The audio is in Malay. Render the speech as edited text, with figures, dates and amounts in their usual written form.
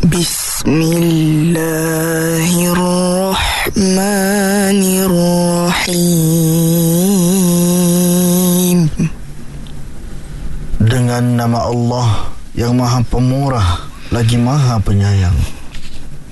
Bismillahirrahmanirrahim. Dengan nama Allah yang Maha Pemurah lagi Maha Penyayang.